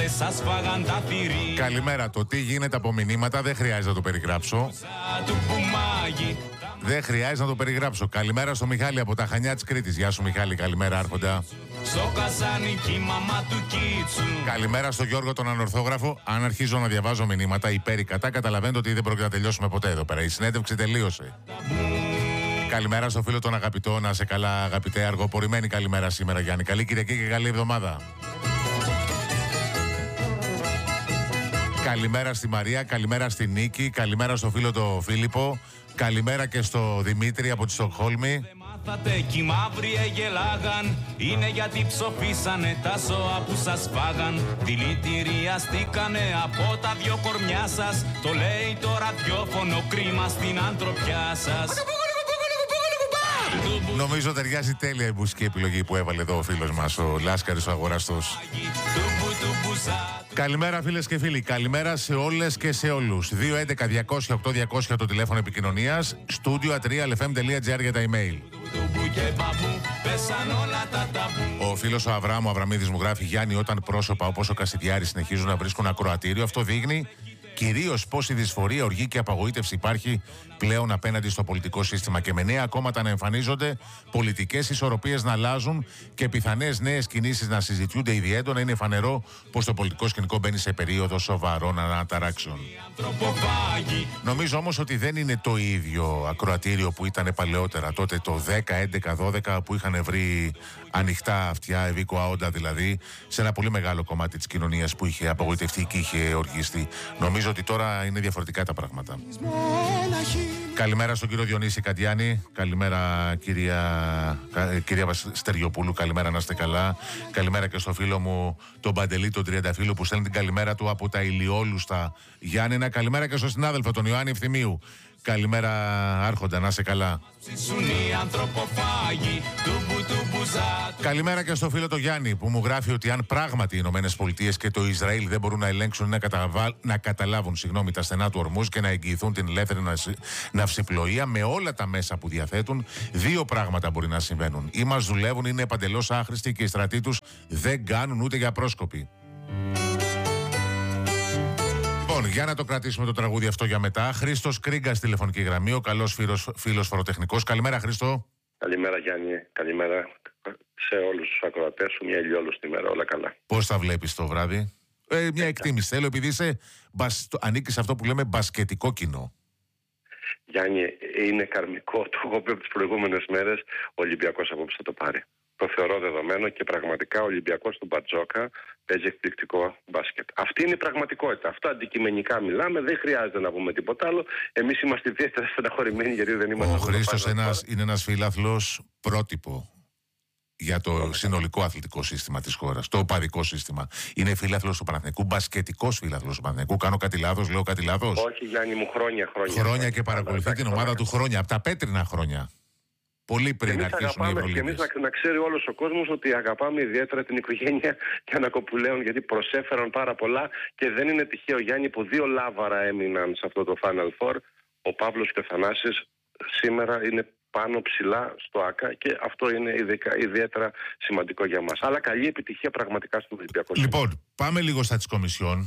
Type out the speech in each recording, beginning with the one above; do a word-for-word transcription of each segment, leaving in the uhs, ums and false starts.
Καλημέρα. Το τι γίνεται από μηνύματα δεν χρειάζεται να το περιγράψω. Δεν χρειάζεται να το περιγράψω. Καλημέρα στο Μιχάλη από τα Χανιά της Κρήτης. Γεια σου Μιχάλη, καλημέρα Άρχοντα. Καλημέρα στο Γιώργο τον Ανορθόγραφο. Αν αρχίζω να διαβάζω μηνύματα υπέρ ή κατά, καταλαβαίνετε ότι δεν πρόκειται να τελειώσουμε ποτέ εδώ πέρα. Η συνέντευξη τελείωσε. Καλημέρα στο φίλο τον αγαπητό. Να σε καλά, αγαπητέ. Αργοπορημένη καλημέρα σήμερα, Γιάννη. Καλή Κυριακή και καλή εβδομάδα. Καλημέρα στη Μαρία, καλημέρα στη Νίκη, καλημέρα στο φίλο τον Φίλιππο, καλημέρα και στο Δημήτρη από τη Στοκχόλμη. Μάθατε κι οι μαύροι εγελάγαν, είναι γιατί ψοφήσανε τα ζώα που σας φάγαν. Δηλητηριαστήκανε από τα δυο κορμιά σας, το λέει το ραδιόφωνο, κρίμα στην ανθρωπιά σας. Νομίζω ταιριάζει τέλεια η μουσική επιλογή που έβαλε εδώ ο φίλος μας, ο Λάσκαρης ο Αγοραστός. Καλημέρα φίλες και φίλοι, καλημέρα σε όλες και σε όλους. δύο έντεκα διακόσια οκτώ διακόσια το τηλέφωνο επικοινωνίας, στούντιο ατρία ελ εφ εμ τελεία τζι άρ για τα email. Ο φίλος ο Αβράμου Αβραμίδης μου γράφει: Γιάννη, όταν πρόσωπα όπως ο Κασιδιάρης συνεχίζουν να βρίσκουν ακροατήριο, αυτό δείχνει κυρίως πως η δυσφορία, οργή και απαγοήτευση υπάρχει πλέον απέναντι στο πολιτικό σύστημα και με νέα κόμματα να εμφανίζονται, πολιτικές ισορροπίες να αλλάζουν και πιθανές νέες κινήσεις να συζητιούνται ήδη έντονα, είναι φανερό πως το πολιτικό σκηνικό μπαίνει σε περίοδο σοβαρών αναταράξεων. Νομίζω όμως ότι δεν είναι το ίδιο ακροατήριο που ήταν παλαιότερα, τότε το δέκα, έντεκα, δώδεκα, που είχαν βρει ανοιχτά αυτιά, Ευήκο Αόντα δηλαδή, σε ένα πολύ μεγάλο κομμάτι της κοινωνίας που είχε απογοητευτεί και είχε οργιστεί. Νομίζω ότι τώρα είναι διαφορετικά τα πράγματα. Καλημέρα στον κύριο Διονύση Καντιάνη. Καλημέρα κυρία, κυρία Στεριοπούλου. Καλημέρα, να είστε καλά. Καλημέρα και στο φίλο μου τον Παντελή, τον Τριανταφύλλου, που στέλνει την καλημέρα του από τα ηλιόλουστα Γιάννενα. Καλημέρα και στον συνάδελφο τον Ιωάννη Ευθυμίου. Καλημέρα Άρχοντα, να είσαι καλά. Καλημέρα και στο φίλο το Γιάννη που μου γράφει ότι αν πράγματι οι Ηνωμένες Πολιτείες και το Ισραήλ δεν μπορούν να ελέγξουν ή να, καταβα... να καταλάβουν συγγνώμη, τα στενά του ορμούς και να εγγυηθούν την ελεύθερη ναυσιπλοεία με όλα τα μέσα που διαθέτουν, δύο πράγματα μπορεί να συμβαίνουν. Ή μας δουλεύουν, είναι παντελώς άχρηστοι και οι στρατοί τους δεν κάνουν ούτε για πρόσκοποι. Λοιπόν, για να το κρατήσουμε το τραγούδι αυτό για μετά. Χρήστος Κρίγκα στη τηλεφωνική γραμμή, ο καλός φίλος, φίλος φοροτεχνικός. Καλημέρα, Χρήστο. Καλημέρα, Γιάννη. Καλημέρα σε όλους τους ακροατές σου. Μια ηλιόλουστη μέρα, όλα καλά. Πώς θα βλέπεις το βράδυ? Ε, μια εκτίμηση θέλω, επειδή είσαι, μπασ, ανήκεις σε αυτό που λέμε μπασκετικό κοινό. Γιάννη, είναι καρμικό. Το έχω πει από τις προηγούμενες μέρες. Ο Ολυμπιακός απόψε θα το πάρει. Το θεωρώ δεδομένο και πραγματικά ο Ολυμπιακός του Μπατζόκα παίζει εκπληκτικό μπάσκετ. Αυτή είναι η πραγματικότητα. Αυτό αντικειμενικά μιλάμε, δεν χρειάζεται να πούμε τίποτα άλλο. Εμείς είμαστε ιδιαίτερα στεναχωρημένοι γιατί δεν είμαστε. Ο Χρήστος ένας, είναι ένας φίλαθλος πρότυπο για το oh, συνολικό αθλητικό σύστημα της χώρας, το οπαδικό σύστημα. Είναι φίλαθλος του Παναθηναϊκού, μπασκετικός φίλαθλος του Παναθηναϊκού. Κάνω κάτι λάθος, λέω κάτι λάθος? Όχι, Γιάννη μου, χρόνια, χρόνια. Χρόνια και παρακολουθεί την ομάδα του χρόνια, από τα πέτρινα χρόνια. Πολύ πριν εμείς αρχίσουν οι Ευρωλίγκες. Και εμείς να, να ξέρει όλος ο κόσμος ότι αγαπάμε ιδιαίτερα την οικογένεια Γιαννακοπουλέων, γιατί προσέφεραν πάρα πολλά και δεν είναι τυχαίο, Γιάννη, που δύο λάβαρα έμειναν σε αυτό το Final Four. Ο Παύλος και ο Θανάσης σήμερα είναι πάνω ψηλά στο ΆΚΑ και αυτό είναι ιδιαίτερα σημαντικό για μας. Αλλά καλή επιτυχία πραγματικά στον Ολυμπιακό. Λοιπόν, πάμε λίγο στα της Κομισιόν.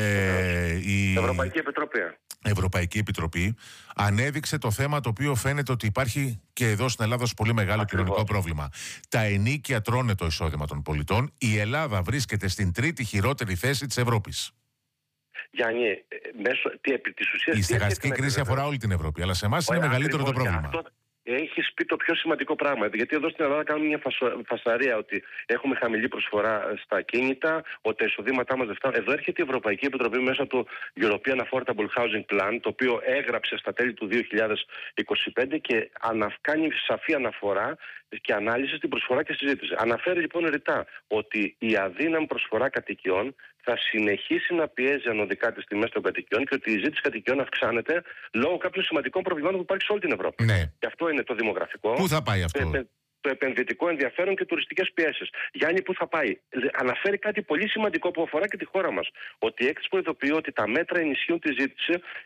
Ε, η Ευρωπαϊκή Επιτροπή. Ευρωπαϊκή Επιτροπή ανέδειξε το θέμα το οποίο φαίνεται ότι υπάρχει και εδώ στην Ελλάδα πολύ μεγάλο Ακριβώς. κοινωνικό πρόβλημα. Τα ενοίκια τρώνε το εισόδημα των πολιτών. Η Ελλάδα βρίσκεται στην τρίτη χειρότερη θέση της Ευρώπης. Γιάννη, μέσω, τι, επί της ουσίας, η στεγαστική κρίση αφορά όλη την Ευρώπη, αλλά σε εμάς είναι μεγαλύτερο το πρόβλημα. Έχεις πει το πιο σημαντικό πράγμα. Γιατί εδώ στην Ελλάδα κάνουμε μια φασαρία ότι έχουμε χαμηλή προσφορά στα κίνητα, ότι τα εισοδήματά μας δεν φτάνουν. Εδώ έρχεται η Ευρωπαϊκή Επιτροπή μέσα του European Affordable Housing Plan, το οποίο έγραψε στα τέλη του δύο χιλιάδες είκοσι πέντε και κάνει σαφή αναφορά και ανάλυση στην προσφορά και συζήτηση. Αναφέρει λοιπόν ρητά ότι η αδύναμη προσφορά κατοικιών θα συνεχίσει να πιέζει ανωδικά τις τιμές των κατοικιών και ότι η ζήτηση κατοικιών αυξάνεται λόγω κάποιων σημαντικών προβλημάτων που υπάρχει σε όλη την Ευρώπη. Ναι. Και αυτό είναι το δημογραφικό. Πού θα πάει αυτό? Το, το επενδυτικό ενδιαφέρον και τουριστικές πιέσεις. Γιάννη, πού θα πάει? Αναφέρει κάτι πολύ σημαντικό που αφορά και τη χώρα μας. Ότι η έκθεση προειδοποιεί ότι τα μέτρα ενισχύουν τη ζήτηση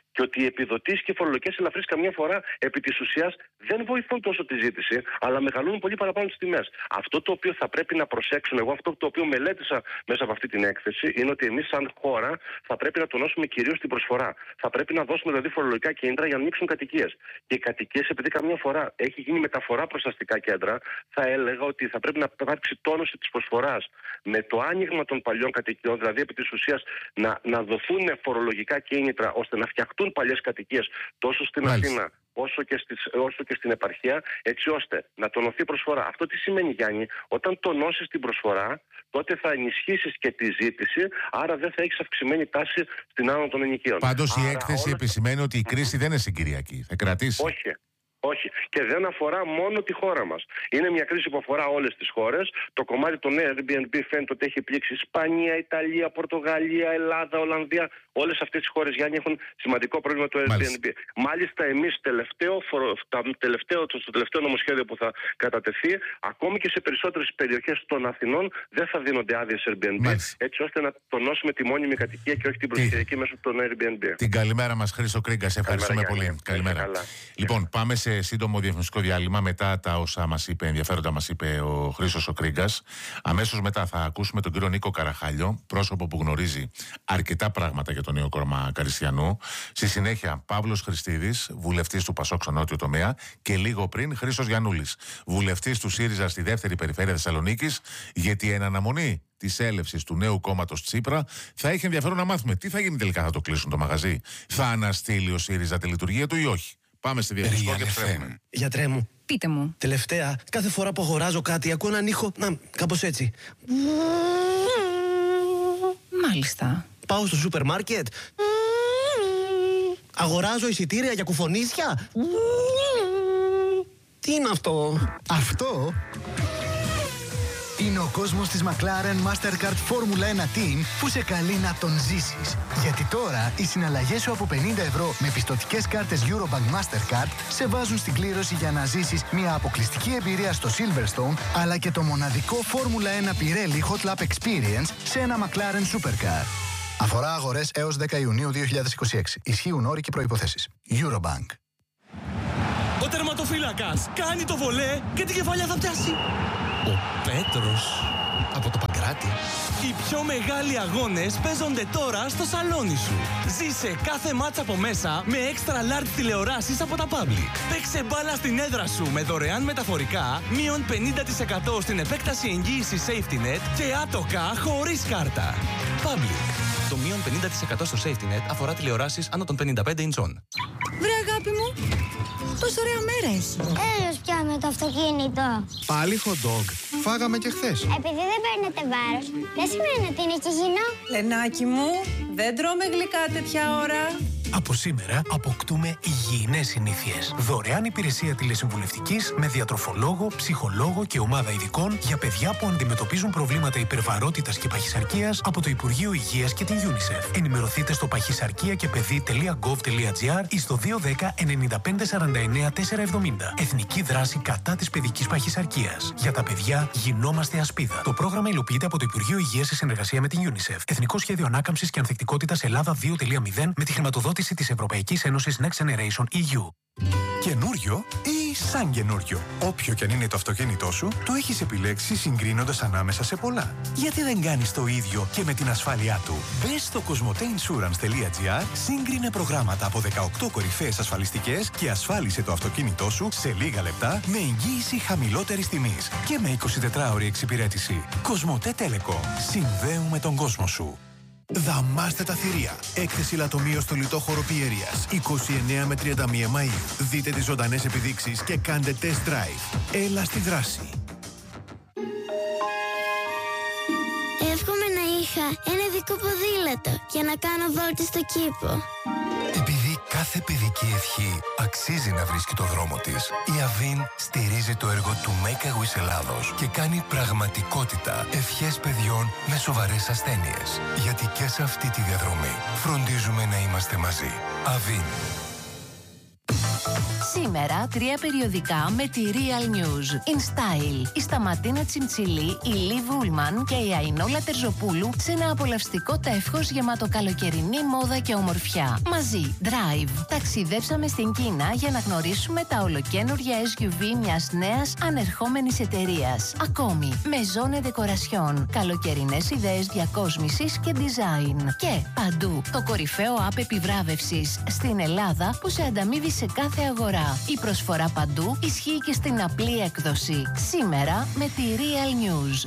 Και ότι οι επιδοτήσεις και οι φορολογικές ελαφρύσεις καμιά φορά επί της ουσίας δεν βοηθούν τόσο τη ζήτηση, αλλά μεγαλώνουν πολύ παραπάνω τις τιμές. Αυτό το οποίο θα πρέπει να προσέξουν, εγώ αυτό το οποίο μελέτησα μέσα από αυτή την έκθεση, είναι ότι εμείς σαν χώρα θα πρέπει να τονώσουμε κυρίως την προσφορά. Θα πρέπει να δώσουμε δηλαδή φορολογικά κίνητρα για να ανοίξουν κατοικίες. Και οι κατοικίες, επειδή καμιά φορά έχει γίνει μεταφορά προς αστικά κέντρα, θα έλεγα ότι θα πρέπει να υπάρξει τόνωση της προσφοράς με το άνοιγμα των παλιών κατοικιών, δηλαδή επί της ουσίας να, να δοθούν φορολογικά κίνητρα ώστε να φτιαχτούν παλιές κατοικίες τόσο στην Μάλιστα. Αθήνα όσο και, στις, όσο και στην επαρχία, έτσι ώστε να τονωθεί η προσφορά. Αυτό τι σημαίνει, Γιάννη? Όταν τονώσεις την προσφορά, τότε θα ενισχύσεις και τη ζήτηση, άρα δεν θα έχεις αυξημένη τάση στην άνοδο των ενοικίων. Πάντως η άρα, έκθεση όλα... επισημαίνει ότι η κρίση δεν είναι συγκυριακή. Θα κρατήσει. Όχι. Όχι. Και δεν αφορά μόνο τη χώρα μας. Είναι μια κρίση που αφορά όλες τις χώρες. Το κομμάτι των Airbnb φαίνεται ότι έχει πλήξει Ισπανία, Ιταλία, Πορτογαλία, Ελλάδα, Ολλανδία. Όλες αυτές τις χώρες, Γιάννη, έχουν σημαντικό πρόβλημα το Airbnb. Μάλιστα, Μάλιστα εμείς τελευταίο, τελευταίο, στο τελευταίο νομοσχέδιο που θα κατατεθεί, ακόμη και σε περισσότερες περιοχές των Αθηνών δεν θα δίνονται άδειες Airbnb. Μάλιστα. Έτσι ώστε να τονώσουμε τη μόνιμη κατοικία και όχι την προσφυγική μέσω των Airbnb. Την καλημέρα μας, Χρήστο Κρίγκα. Σε ευχαριστούμε πολύ. Γιάννη. Καλημέρα. Καλά. Λοιπόν, πάμε σε σύντομο διαφημιστικό διάλειμμα μετά τα όσα μας είπε, ενδιαφέροντα μας είπε ο Χρήστος ο Κρίγκας. Αμέσως μετά θα ακούσουμε τον κύριο Νίκο Καραχάλιο, πρόσωπο που γνωρίζει αρκετά πράγματα για τον νέο κόμμα Καριστιανού. Στη συνέχεια, Παύλος Χριστίδης, βουλευτής του Πασόκ στο νότιο τομέα. Και λίγο πριν, Χρήστος Γιαννούλης, βουλευτής του ΣΥΡΙΖΑ στη δεύτερη περιφέρεια Θεσσαλονίκης, γιατί εν αναμονή της έλευσης του νέου κόμματος Τσίπρα, θα έχει ενδιαφέρον να μάθουμε τι θα γίνει τελικά. Θα το κλείσουν το μαγαζί, θα αναστείλει ο ΣΥΡΙΖΑ τη λειτουργία του ή όχι? Πάμε στη διαφημιστικό και επιστρέφουμε. Γιατρέ μου. Πείτε μου. Τελευταία, κάθε φορά που αγοράζω κάτι, ακούω έναν ήχο, να, κάπως έτσι. Μάλιστα. Πάω στο σούπερ μάρκετ. Αγοράζω εισιτήρια για κουφονίσια. Τι είναι αυτό? Αυτό είναι ο κόσμος της McLaren Mastercard Formula ένα Team που σε καλεί να τον ζήσεις. Γιατί τώρα οι συναλλαγές σου από πενήντα ευρώ με πιστωτικές κάρτες Eurobank Mastercard σε βάζουν στην κλήρωση για να ζήσεις μια αποκλειστική εμπειρία στο Silverstone, αλλά και το μοναδικό Formula ένα Pirelli Hot Lap Experience σε ένα McLaren Supercar. Αφορά αγορές έως δέκα Ιουνίου δύο χιλιάδες είκοσι έξι. Ισχύουν όροι και προϋποθέσεις. Eurobank. Ο τερματοφύλακας κάνει το βολέ και την κεφαλιά θα πιάσει. Ο Πέτρος Από το Παγκράτη. Οι πιο μεγάλοι αγώνες παίζονται τώρα στο σαλόνι σου. Ζήσε κάθε μάτσα από μέσα με extra large τηλεοράσεις από τα Public. Παίξε μπάλα στην έδρα σου με δωρεάν μεταφορικά, μείον πενήντα τοις εκατό στην επέκταση εγγύησης Safety Net και άτοκα χωρίς κάρτα. Public. Το μείον πενήντα τοις εκατό στο Safety Net αφορά τηλεοράσεις άνω των πενήντα πέντε ιντσών. Βρε αγάπη μου, πόσο ωραία μέρα έχει. Έλος πια με το αυτοκίνητο. Πάλι hot dog. Φάγαμε και χθες. Επειδή δεν παίρνετε βάρος, δεν σημαίνει ότι είναι και υγιεινό. Λενάκι μου, δεν τρώμε γλυκά τέτοια ώρα. Από σήμερα αποκτούμε υγιεινές συνήθειες. Δωρεάν υπηρεσία τηλεσυμβουλευτικής με διατροφολόγο, ψυχολόγο και ομάδα ειδικών για παιδιά που αντιμετωπίζουν προβλήματα υπερβαρότητας και παχυσαρκίας από το Υπουργείο Υγείας και την UNICEF. Ενημερωθείτε στο παχυσαρκία και παιδί τελεία γκοβ τελεία τζι άρ ή στο δύο ένα μηδέν εννιά πέντε σαράντα εννιά τετρακόσια εβδομήντα. Εθνική δράση κατά της παιδικής παχυσαρκίας. Για τα παιδιά γινόμαστε ασπίδα. Το πρόγραμμα υλοποιείται από το Υπουργείο Υγείας σε συνεργασία με την UNICEF. Εθνικό Σχέδιο Ανάκαμψης και Ανθεκτικότητας Ελλάδα δύο κόμμα μηδέν με τη χρηματοδότηση της Ευρωπαϊκής Ένωσης Next Generation ι γιου. Καινούριο ή σαν καινούριο. Όποιο και αν είναι το αυτοκίνητό σου, το έχεις επιλέξει συγκρίνοντας ανάμεσα σε πολλά. Γιατί δεν κάνεις το ίδιο και με την ασφάλειά του? Μπες στο κοσμοτέινσουρανς τελεία τζι άρ, σύγκρινε προγράμματα από δεκαοκτώ κορυφαίες ασφαλιστικές και ασφάλισε το αυτοκίνητό σου σε λίγα λεπτά με εγγύηση χαμηλότερης τιμής και με εικοσιτετράωρη εξυπηρέτηση. Κοσμοτέ Telecom. Συνδέουμε τον κόσμο σου. Δαμάστε τα θηρία. Έκθεση λατομείο στο λιτόχωρο Πιερίας. είκοσι εννέα με τριάντα μία Μαΐου. Δείτε τις ζωντανές επιδείξεις και κάντε test drive. Έλα στη δράση. Εύχομαι να είχα ένα δικό ποδήλατο για να κάνω βόλτες στο κήπο. Επειδή κάθε παιδική ευχή αξίζει να βρίσκει το δρόμο της, η Avin στηρίζει το έργο του Make a Wish Ελλάδος και κάνει πραγματικότητα ευχές παιδιών με σοβαρές ασθένειες. Γιατί και σε αυτή τη διαδρομή φροντίζουμε να είμαστε μαζί. Avin. Σήμερα τρία περιοδικά με τη Real News. In Style, η Σταματίνα Τσιμτσιλή, η Λί Βούλμαν και η Αϊνόλα Τερζοπούλου σε ένα απολαυστικό τεύχος γεμάτο καλοκαιρινή μόδα και ομορφιά. Μαζί, Drive. Ταξιδέψαμε στην Κίνα για να γνωρίσουμε τα ολοκαίνουργια ες γιου βι μιας νέας ανερχόμενης εταιρείας. Ακόμη, Maison Decoration. Καλοκαιρινές ιδέες διακόσμησης και design. Και παντού, το κορυφαίο app επιβράβευσης στην Ελλάδα που σε ανταμείβει σε κάθε αγορά. Η προσφορά παντού ισχύει και στην απλή έκδοση. Σήμερα με τη Real News.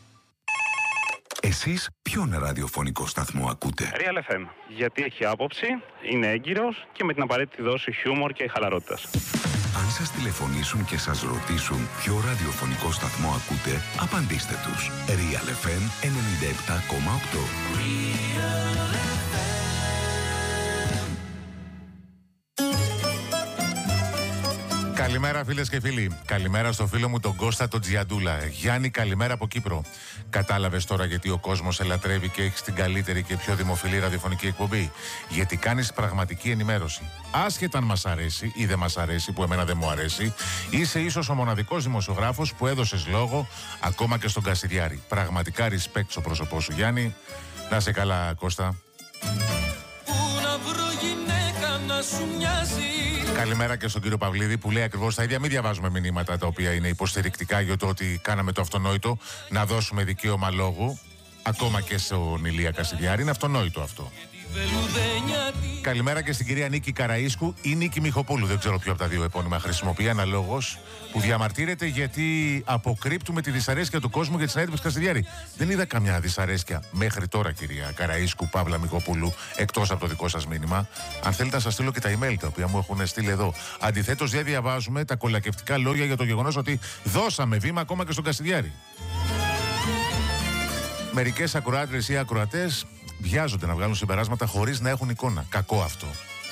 Εσείς ποιον ραδιοφωνικό σταθμό ακούτε? Real εφ εμ, γιατί έχει άποψη, είναι έγκυρος και με την απαραίτητη δόση χιούμορ και χαλαρότητας. Αν σας τηλεφωνήσουν και σας ρωτήσουν ποιο ραδιοφωνικό σταθμό ακούτε, απαντήστε τους. Real εφ εμ ενενήντα επτά κόμμα οκτώ. Καλημέρα φίλες και φίλοι. Καλημέρα στο φίλο μου τον Κώστα τον Τζιαντούλα. Γιάννη, καλημέρα από Κύπρο. Κατάλαβες τώρα γιατί ο κόσμος σε λατρεύει και έχεις την καλύτερη και πιο δημοφιλή ραδιοφωνική εκπομπή? Γιατί κάνεις πραγματική ενημέρωση. Άσχετα αν μας αρέσει ή δεν μας αρέσει, που εμένα δεν μου αρέσει, είσαι ίσως ο μοναδικός δημοσιογράφος που έδωσες λόγο ακόμα και στον Κασιδιάρη. Πραγματικά respect στο πρόσωπό σου, Γιάννη. Να σε καλά, Κώστα. Καλημέρα και στον κύριο Παυλίδη που λέει ακριβώς τα ίδια. Μην διαβάζουμε μηνύματα τα οποία είναι υποστηρικτικά για το ότι κάναμε το αυτονόητο, να δώσουμε δικαίωμα λόγου ακόμα και στον Ηλία Κασιδιάρη. Είναι αυτονόητο αυτό. Καλημέρα και στην κυρία Νίκη Καραΐσκου ή Νίκη Μιχοπούλου, δεν ξέρω ποιο από τα δύο επώνυμα χρησιμοποιεί, αναλόγως, που διαμαρτύρεται γιατί αποκρύπτουμε τη δυσαρέσκεια του κόσμου για τη συνέντευξη Κασιδιάρη. Δεν είδα καμιά δυσαρέσκεια μέχρι τώρα, κυρία Καραΐσκου, Παύλα Μιχοπούλου, εκτός από το δικό σας μήνυμα. Αν θέλετε, να σας στείλω και τα email τα οποία μου έχουν στείλει εδώ. Αντιθέτως, δεν διαβάζουμε τα κολακευτικά λόγια για το γεγονός ότι δώσαμε βήμα ακόμα και στον Κασιδιάρη. Μερικές ακροάτριες ή ακροατές βιάζονται να βγάλουν συμπεράσματα χωρίς να έχουν εικόνα. Κακό αυτό.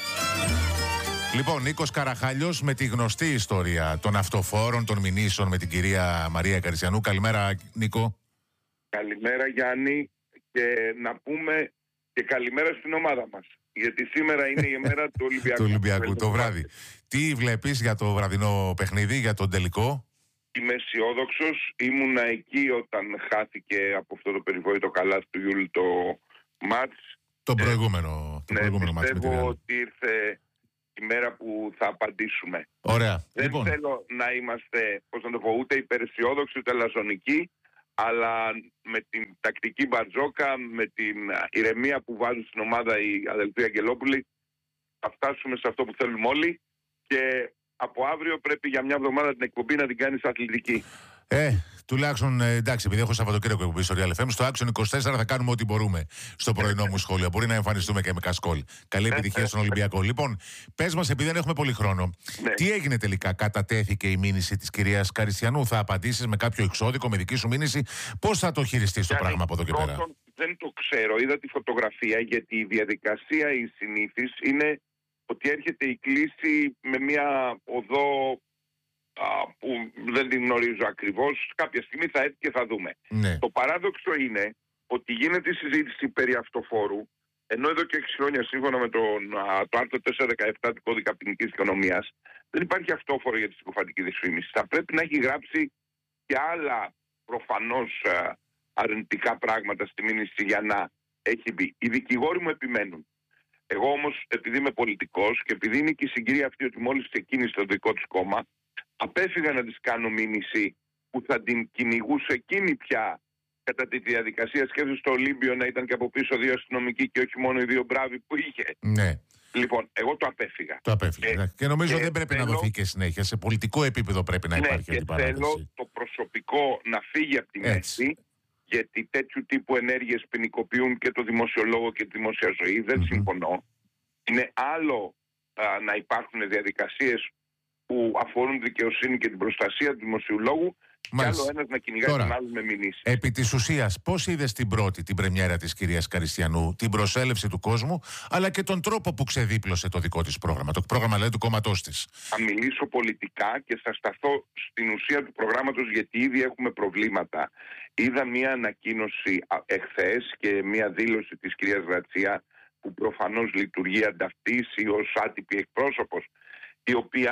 Λοιπόν, Νίκος Καραχάλιος με τη γνωστή ιστορία των αυτοφόρων, των μηνύσεων με την κυρία Μαρία Καριστιανού. Καλημέρα, Νίκο. Καλημέρα, Γιάννη, και να πούμε και καλημέρα στην ομάδα μας. Γιατί σήμερα είναι η μέρα του Ολυμπιακού. του Ολυμπιακού, το βράδυ. Τι βλέπεις για το βραδινό παιχνίδι, για τον τελικό? Είμαι αισιόδοξος. Ήμουνα εκεί όταν χάθηκε από αυτό το περιβόητο καλάθι του Γιούλ το μάτς. Το προηγούμενο, το ναι, προηγούμενο μάτς. Πιστεύω ότι ήρθε η μέρα που θα απαντήσουμε. Ωραία. Δεν λοιπόν. θέλω να είμαστε, πώς να το πω, ούτε υπεραισιόδοξοι ούτε λαζονικοί, αλλά με την τακτική Μπαρτζόκα, με την ηρεμία που βάζουν στην ομάδα οι αδελφοί Αγγελόπουλοι, θα φτάσουμε σε αυτό που θέλουμε όλοι. Και από αύριο πρέπει για μια εβδομάδα την εκπομπή να την κάνεις αθλητική. Ε, τουλάχιστον ε, εντάξει, επειδή έχω Σαββατοκύριακο εκπομπή στο Real εφ εμ, στο Action είκοσι τέσσερα θα κάνουμε ό,τι μπορούμε στο πρωινό μου σχόλιο. Μπορεί να εμφανιστούμε και με κασκόλ. Καλή επιτυχία στον Ολυμπιακό. Λοιπόν, πες μας, επειδή δεν έχουμε πολύ χρόνο, ναι. τι έγινε τελικά? Κατατέθηκε η μήνυση της κυρίας Καριστιανού? Θα απαντήσεις με κάποιο εξώδικο, με δική σου μήνυση? Πώς θα το χειριστείς το πράγμα από εδώ και πέρα? Δεν το ξέρω. Είδα τη φωτογραφία, γιατί η διαδικασία η συνήθις είναι ότι έρχεται η κλήση με μια οδό α, που δεν την γνωρίζω ακριβώς. Κάποια στιγμή θα έρθει και θα δούμε. Ναι. Το παράδοξο είναι ότι γίνεται η συζήτηση περί αυτοφόρου, ενώ εδώ και έξι χρόνια, σύμφωνα με τον, α, το άρθρο τετρακόσια δεκαεπτά του Κώδικα Ποινικής Οικονομίας, δεν υπάρχει αυτόφορο για τη συκοφαντική δυσφήμιση. Θα πρέπει να έχει γράψει και άλλα προφανώς α, αρνητικά πράγματα στη μήνυση για να έχει μπει. Οι δικηγόροι μου επιμένουν. Εγώ όμως, επειδή είμαι πολιτικός και επειδή είναι και η συγκυρία αυτή ότι μόλις ξεκίνησε το δικό της κόμμα, απέφυγα να της κάνω μήνυση που θα την κυνηγούσε εκείνη πια κατά τη διαδικασία. Σκέφτομαι στο Ολύμπιο να ήταν και από πίσω δύο αστυνομικοί και όχι μόνο οι δύο μπράβοι που είχε. Ναι. Λοιπόν, εγώ το απέφυγα. Το απέφυγα. Και, και νομίζω και δεν πρέπει θέλω... να δοθεί και συνέχεια. Σε πολιτικό επίπεδο πρέπει να ναι, υπάρχει αντιπαράθεση. Θέλω το προσωπικό να φύγει από τη μέση. Γιατί τέτοιου τύπου ενέργειες ποινικοποιούν και το δημοσιολόγο και τη δημόσια ζωή. Δεν mm-hmm. συμφωνώ. Είναι άλλο α, να υπάρχουν διαδικασίες που αφορούν δικαιοσύνη και την προστασία του δημοσίου λόγου, και άλλο ένας να κυνηγάει τον άλλο με μηνύσεις. Επί της ουσίας, πώς είδες την πρώτη, την πρεμιέρα της κυρίας Καριστιανού, την προσέλευση του κόσμου, αλλά και τον τρόπο που ξεδίπλωσε το δικό της πρόγραμμα, το πρόγραμμα δηλαδή του κόμματός της? Θα μιλήσω πολιτικά και θα σταθώ στην ουσία του προγράμματος, γιατί ήδη έχουμε προβλήματα. Είδα μία ανακοίνωση εχθές και μία δήλωση της κυρίας Ρατσία, που προφανώς λειτουργεί ανταυτής ή ως άτυπη εκπρόσωπος, η οποία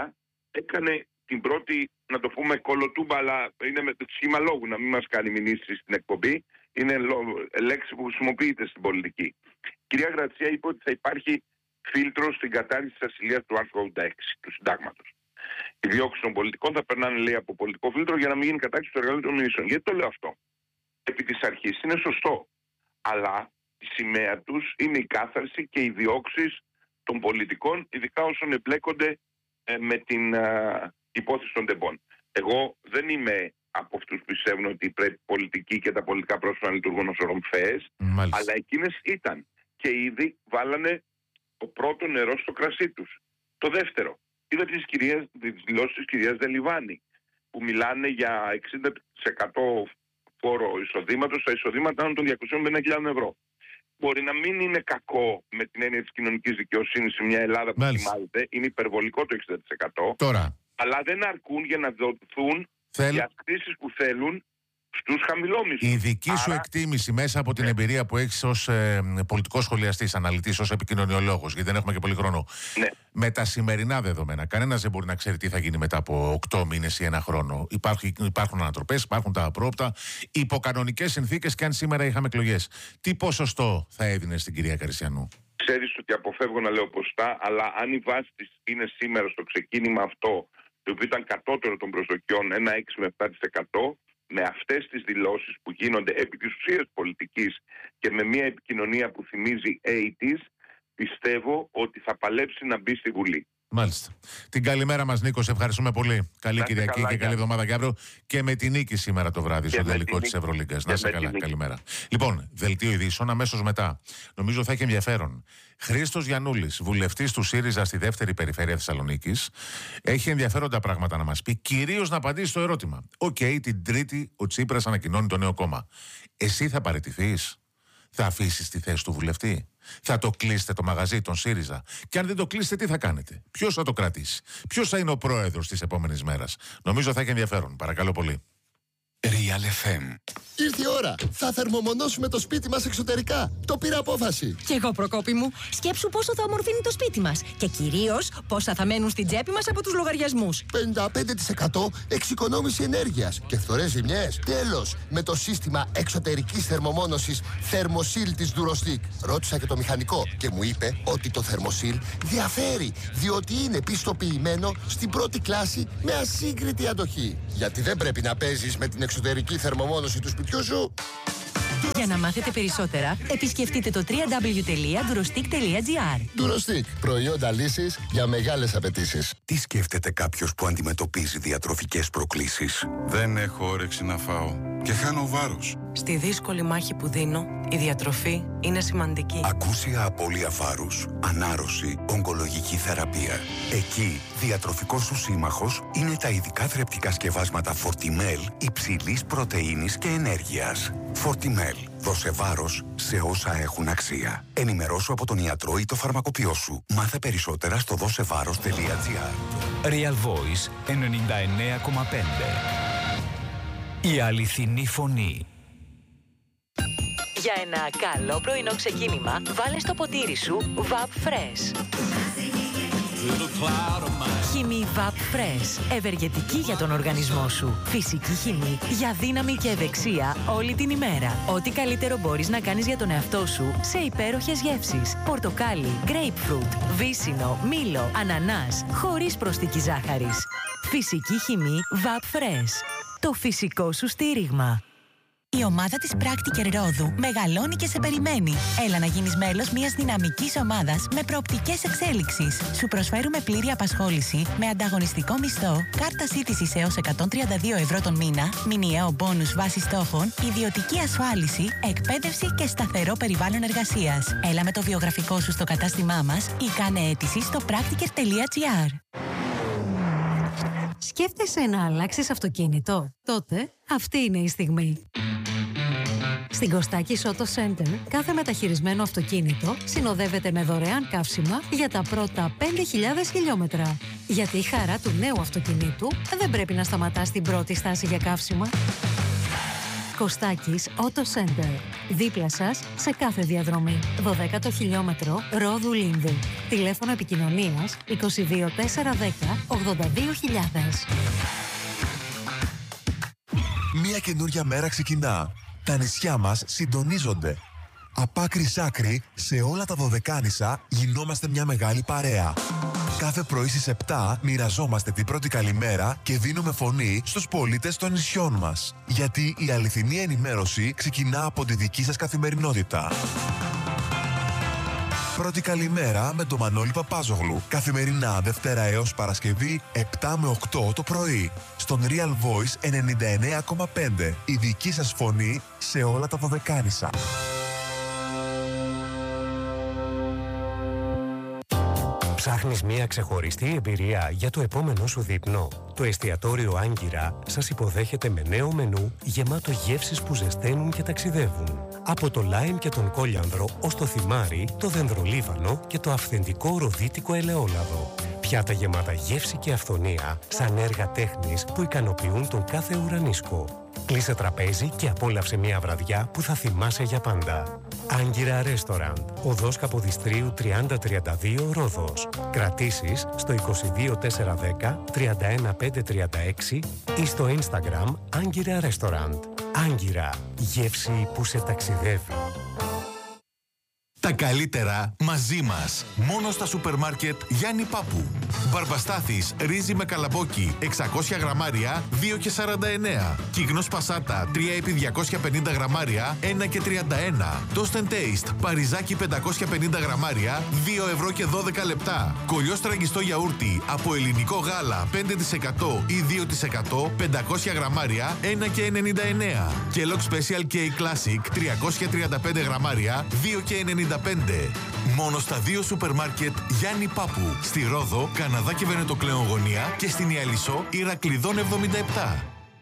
έκανε την πρώτη, να το πούμε, κολοτούμπα, αλλά είναι με το σχήμα λόγου, να μην μας κάνει μηνύσεις στην εκπομπή. Είναι λέξη που χρησιμοποιείται στην πολιτική. Η κυρία Γρατσία είπε ότι θα υπάρχει φίλτρο στην κατάργηση της ασυλίας του άρθρου ογδόντα έξι του συντάγματος. Οι διώξεις των πολιτικών θα περνάνε, λέει, από πολιτικό φίλτρο για να μην γίνει κατάργηση του εργαλείου των μηνύσεων. Γιατί το λέω αυτό? Επί της αρχής είναι σωστό. Αλλά η σημαία τους είναι η κάθαρση και οι διώξεις των πολιτικών, ειδικά όσων εμπλέκονται ε, με την ε, υπόθεση των τεμπών. Εγώ δεν είμαι από αυτούς που πιστεύουν ότι πρέπει η πολιτική και τα πολιτικά πρόσωπα να λειτουργούν ως ορομφαίες, αλλά εκείνες ήταν. Και ήδη βάλανε το πρώτο νερό στο κρασί τους. Το δεύτερο, είδα τις, κυρίες, τις δηλώσεις της κυρίας Δελιβάνη, που μιλάνε για εξήντα τοις εκατό φόρο εισοδήματος στα εισοδήματα των διακόσιων πενήντα χιλιάδων ευρώ. Μπορεί να μην είναι κακό με την έννοια της κοινωνικής δικαιοσύνης σε μια Ελλάδα που θυμάται, είναι υπερβολικό το εξήντα τοις εκατό. Τώρα. Αλλά δεν αρκούν για να δοθούν Θέλ... οι αυξήσεις που θέλουν στους χαμηλόμισθους. Η δική σου Άρα... εκτίμηση μέσα από την ναι. εμπειρία που έχεις ως ε, πολιτικός σχολιαστής, αναλυτής, ως επικοινωνιολόγος, γιατί δεν έχουμε και πολύ χρόνο. Ναι. Με τα σημερινά δεδομένα, κανένας δεν μπορεί να ξέρει τι θα γίνει μετά από οκτώ μήνες ή ένα χρόνο. Υπάρχει, υπάρχουν ανατροπές, υπάρχουν τα απρόοπτα, υπό κανονικές συνθήκες, και αν σήμερα είχαμε εκλογές. Τι ποσοστό θα έδινε στην κυρία Καρισιανού? Ξέρεις ότι αποφεύγω να λέω ποστά, αλλά αν η βάση της είναι σήμερα στο ξεκίνημα αυτό, το οποίο ήταν κατώτερο των προσδοκιών, ένα έξι με επτά τοις εκατό, με αυτές τις δηλώσεις που γίνονται επί της ουσίας πολιτικής και με μια επικοινωνία που θυμίζει ογδόντα, πιστεύω ότι θα παλέψει να μπει στη Βουλή. Μάλιστα. Την καλημέρα μας, Νίκο, σε ευχαριστούμε πολύ. Καλή Κυριακή καλά, και καλή εβδομάδα και αύριο. Και με τη νίκη σήμερα το βράδυ στο τελικό της Ευρωλίγκας. Να είσαι καλά. Καλημέρα. Λοιπόν, δελτίο ειδήσεων αμέσως μετά. Νομίζω θα έχει ενδιαφέρον. Χρήστος Γιαννούλης, βουλευτής του ΣΥΡΙΖΑ στη δεύτερη περιφέρεια Θεσσαλονίκης, έχει ενδιαφέροντα πράγματα να μας πει, κυρίως να απαντήσει στο ερώτημα. Οκ, okay, την Τρίτη ο Τσίπρας ανακοινώνει το νέο κόμμα. Εσύ θα παραιτηθείς? Θα αφήσεις τη θέση του βουλευτή? Θα το κλείσετε το μαγαζί, τον ΣΥΡΙΖΑ? Και αν δεν το κλείσετε, τι θα κάνετε? Ποιος θα το κρατήσει? Ποιος θα είναι ο πρόεδρος της επόμενης μέρας? Νομίζω θα έχει ενδιαφέρον. Παρακαλώ πολύ. Real εφ εμ. Ήρθε η ώρα. Θα θερμομονώσουμε το σπίτι μας εξωτερικά. Το πήρα απόφαση. Κι εγώ, Προκόπη μου. Σκέψου πόσο θα ομορφύνει το σπίτι μας. Και κυρίως πόσα θα μένουν στην τσέπη μας από τους λογαριασμούς. πενήντα πέντε τοις εκατό εξοικονόμηση ενέργειας και φθορές ζημιές. Τέλος, με το σύστημα εξωτερικής θερμομόνωσης Thermosil της Durostic. Ρώτησα και το μηχανικό και μου είπε ότι το Thermosil διαφέρει, διότι είναι πιστοποιημένο στην πρώτη κλάση με ασύγκριτη αντοχή. Γιατί δεν πρέπει να παίζεις με την εξωτερική θερμομόνωση του σπιτιού σου. Για να μάθετε περισσότερα, επισκεφτείτε το double-u double-u double-u τελεία durostic τελεία gr. Durostic. Προϊόντα λύσης για μεγάλες απαιτήσεις. Τι σκέφτεται κάποιος που αντιμετωπίζει διατροφικές προκλήσεις? Δεν έχω όρεξη να φάω και χάνω βάρος. Στη δύσκολη μάχη που δίνω, η διατροφή είναι σημαντική. Ακούσια απώλεια βάρους, ανάρρωση, ογκολογική θεραπεία. Εκεί, διατροφικός σου σύμμαχος είναι τα ειδικά θρεπτικά σκευάσματα Fortimel υψηλής πρωτεΐνης και ενέργειας. Fortimel. Δώσε βάρος σε όσα έχουν αξία. Ενημερώσου από τον ιατρό ή το φαρμακοποιό σου. Μάθε περισσότερα στο δώσεβάρος τελεία gr. Real Voice ενενήντα εννέα κόμμα πέντε. Η αληθινή φωνή. Για ένα καλό πρωινό ξεκίνημα, βάλε στο ποτήρι σου Vap Fresh. Χυμή Vap Fresh. Ευεργετική για τον οργανισμό σου. Φυσική χυμή για δύναμη και ευεξία όλη την ημέρα. Ό,τι καλύτερο μπορείς να κάνεις για τον εαυτό σου σε υπέροχες γεύσεις. Πορτοκάλι, grapefruit, βύσσινο, μήλο, ανανάς, χωρίς προσθήκη ζάχαρης. Φυσική χυμή Vap Fresh. Το φυσικό σου στήριγμα. Η ομάδα της Practiker Ρόδου μεγαλώνει και σε περιμένει. Έλα να γίνεις μέλος μιας δυναμικής ομάδας με προοπτικές εξέλιξης. Σου προσφέρουμε πλήρη απασχόληση με ανταγωνιστικό μισθό, κάρτα σύντησης έως εκατόν τριάντα δύο ευρώ τον μήνα, μηνιαίο μπόνους βάση στόχων, ιδιωτική ασφάλιση, εκπαίδευση και σταθερό περιβάλλον εργασίας. Έλα με το βιογραφικό σου στο κατάστημά μας ή κάνε αίτηση στο practiker τελεία gr. Σκέφτεσαι να αλλάξεις αυτοκίνητο? Τότε αυτή είναι η στιγμή. Στην Κωστάκης Auto Center, κάθε μεταχειρισμένο αυτοκίνητο συνοδεύεται με δωρεάν καύσιμα για τα πρώτα πέντε χιλιάδες χιλιόμετρα. Γιατί η χαρά του νέου αυτοκινήτου δεν πρέπει να σταματά στην πρώτη στάση για καύσιμα. Κωστάκης Auto Center. Δίπλα σας σε κάθε διαδρομή. δωδέκατο χιλιόμετρο Ρόδου Λίνδου. Τηλέφωνο επικοινωνίας είκοσι δύο τετρακόσια δέκα ογδόντα δύο χιλιάδες. Μία καινούρια μέρα ξεκινά. Τα νησιά μας συντονίζονται. Από άκρη σ' άκρη, σε όλα τα Δωδεκάνησα γινόμαστε μια μεγάλη παρέα. Κάθε πρωί στις επτά μοιραζόμαστε την πρώτη καλημέρα και δίνουμε φωνή στους πολίτες των νησιών μας. Γιατί η αληθινή ενημέρωση ξεκινά από τη δική σας καθημερινότητα. Πρώτη καλημέρα με τον Μανώλη Παπάζογλου. Καθημερινά Δευτέρα έως Παρασκευή επτά με οκτώ το πρωί. Στον Real Voice ενενήντα εννέα κόμμα πέντε. Η δική σας φωνή σε όλα τα Δωδεκάνησα. Ψάχνεις μια ξεχωριστή εμπειρία για το επόμενό σου δείπνο? Το εστιατόριο Άγκυρα σας υποδέχεται με νέο μενού γεμάτο γεύσεις που ζεσταίνουν και ταξιδεύουν. Από το λάιμ και τον κόλιανδρο ως το θυμάρι, το δενδρολίβανο και το αυθεντικό ροδίτικο ελαιόλαδο. Πιάτα γεμάτα γεύση και αυθονία, σαν έργα τέχνης που ικανοποιούν τον κάθε ουρανίσκο. Κλείσε τραπέζι και απόλαυσε μια βραδιά που θα θυμάσαι για πάντα. Άγκυρα Restaurant, οδός Καποδιστρίου τριάντα τριάντα δύο Ρόδος. Κρατήσεις στο είκοσι δύο τετρακόσια δέκα τριάντα ένα πεντακόσια τριάντα έξι ή στο Instagram Άγκυρα Restaurant. Άγκυρα, γεύση που σε ταξιδεύει. Τα καλύτερα μαζί μας. Μόνο στα σούπερ μάρκετ Γιάννη Πάπου. Μπαρμπαστάθης ρύζι με καλαμπόκι εξακόσια γραμμάρια δύο και σαράντα εννέα. Κιγνός πασάτα τρία επί διακόσια πενήντα γραμμάρια ένα και τριάντα ένα. Toast and Taste παριζάκι πεντακόσια πενήντα γραμμάρια δύο ευρώ και δώδεκα λεπτά. Κολλιός τραγιστό γιαούρτι από ελληνικό γάλα πέντε τοις εκατό ή δύο τοις εκατό πεντακόσια γραμμάρια ένα και ενενήντα εννέα. Kellogg Special K Classic τριακόσια τριάντα πέντε γραμμάρια δύο και ενενήντα πέντε. Μόνο στα δύο σούπερ μάρκετ Γιάννη Πάπου. Στη Ρόδο, Καναδά και Βενετοκλέον Γωνία και στην Ιαλισσό Ηρακλειδών εβδομήντα επτά.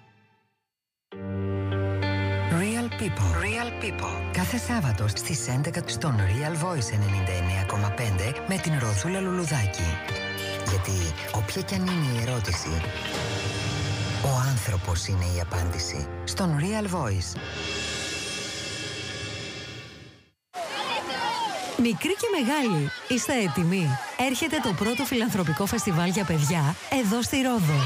Real People. Real People. Κάθε Σάββατο στις έντεκα στον Real Voice ενενήντα εννέα κόμμα πέντε με την Ροδούλα Λουλουδάκη. Γιατί όποια κι αν είναι η ερώτηση, ο άνθρωπος είναι η απάντηση. Στον Real Voice. Μικροί και μεγάλοι, είστε έτοιμοι? Έρχεται το πρώτο φιλανθρωπικό φεστιβάλ για παιδιά εδώ στη Ρόδο.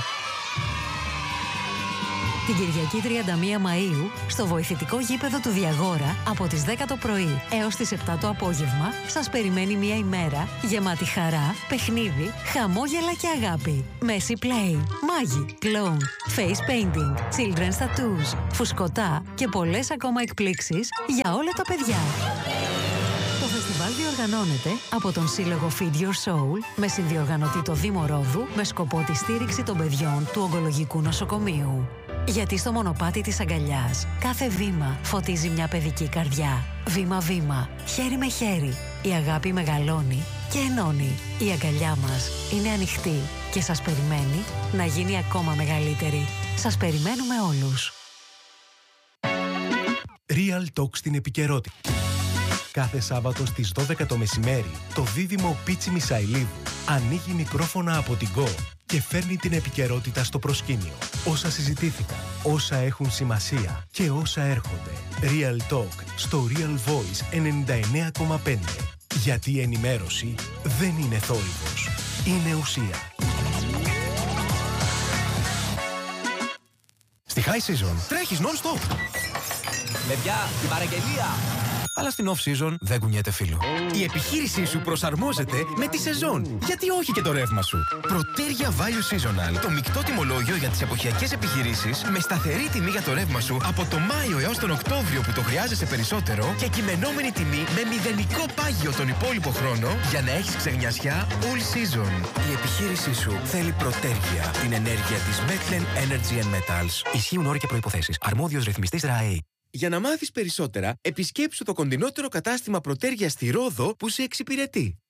Την Κυριακή τριάντα μία Μαΐου, στο βοηθητικό γήπεδο του Διαγόρα, από τις δέκα το πρωί έως τις επτά το απόγευμα, σας περιμένει μια ημέρα γεμάτη χαρά, παιχνίδι, χαμόγελα και αγάπη. Μέση play, μάγι, κλόουν, face painting, children's tattoos, φουσκωτά και πολλές ακόμα εκπλήξεις για όλα τα παιδιά. Το φεστιβάλ διοργανώνεται από τον σύλλογο Feed Your Soul με συνδιοργανωτή το Δήμο Ρόδου με σκοπό τη στήριξη των παιδιών του Ογκολογικού Νοσοκομείου. Γιατί στο μονοπάτι της αγκαλιάς κάθε βήμα φωτίζει μια παιδική καρδιά. Βήμα-βήμα, χέρι με χέρι, η αγάπη μεγαλώνει και ενώνει. Η αγκαλιά μας είναι ανοιχτή και σας περιμένει να γίνει ακόμα μεγαλύτερη. Σας περιμένουμε όλους. Real Talk στην επικαιρότητα. Κάθε Σάββατο στις δώδεκα το μεσημέρι, το δίδυμο Πίτσι Μισαηλίδου ανοίγει μικρόφωνα από την Go και φέρνει την επικαιρότητα στο προσκήνιο. Όσα συζητήθηκαν, όσα έχουν σημασία και όσα έρχονται. Real Talk στο Real Voice ενενήντα εννέα κόμμα πέντε. Γιατί η ενημέρωση δεν είναι θόρυβος, είναι ουσία. Στη High Season τρέχεις non-stop. Παιδιά, την παραγγελία! Αλλά στην off-season δεν κουνιέται φίλο. Η επιχείρησή σου προσαρμόζεται με τη σεζόν. Γιατί όχι και το ρεύμα σου. Προτέρια Value Seasonal. Το μεικτό τιμολόγιο για τις εποχιακές επιχειρήσεις με σταθερή τιμή για το ρεύμα σου από το Μάιο έως τον Οκτώβριο που το χρειάζεσαι περισσότερο και κειμενόμενη τιμή με μηδενικό πάγιο τον υπόλοιπο χρόνο για να έχεις ξεγνιασιά all season. Η επιχείρησή σου θέλει Προτέρια. Την ενέργεια της Metlen Energy and Metals. Ισχύουν όροι και προϋποθέσεις. Αρμόδιος ρυθμιστής ΡΑΕ. Για να μάθεις περισσότερα, επισκέψου το κοντινότερο κατάστημα Προτέρια στη Ρόδο που σε εξυπηρετεί.